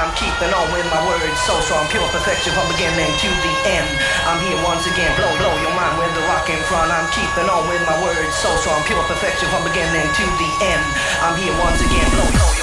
I'm keeping on with my words so strong, pure perfection from beginning to the end. I'm here once again, blow your mind with the rock in front. I'm keeping on with my words so strong, pure perfection from beginning to the end. I'm here once again, blow your